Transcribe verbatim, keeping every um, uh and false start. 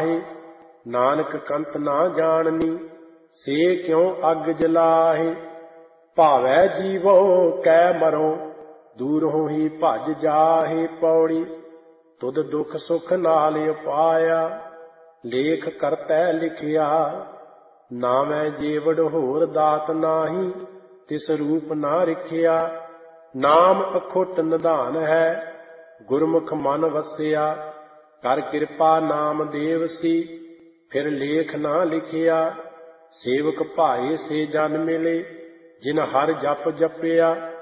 ਪਾਹੇ। ਨਾਨਕ ਕੰਤ ਨਾ ਜਾਣਨੀ ਸੇ ਕਿਉ ਅਗ ਜਲਾਹੇ। ਭਾਵੈ ਜੀਵੋ ਕੈ ਮਰੋ ਦੂਰੋਂ ਹੀ ਭਜ ਜਾਹੇ। ਪੌੜੀ ਤੁਧ ਦੁਖ ਸੁਖ ਨਾਲ ਉਪਾਇਆ ਲੇਖ ਕਰਤੈ ਲਿਖਿਆ। ਨਾਮੈ ਜੀਵੜ ਹੋਰ ਦਾਤ ਨਾਹੀ ਤਿਸ ਰੂਪ ਨਾ ਰਿਖਿਆ। ਨਾਮ ਅਖੁੱਟ ਨਿਧਾਨ ਹੈ ਗੁਰਮੁਖ ਮਨ ਵਸਿਆ। ਕਰ ਕਿਰਪਾ ਨਾਮ ਦੇਵ ਸੀ ਫਿਰ ਲੇਖ ਨਾ ਲਿਖਿਆ। ਸੇਵਕ ਭਾਏ ਸੇ ਜਨ ਮਿਲੇ ਜਿਨ ਹਰ ਜਪ ਜਪਿਆ।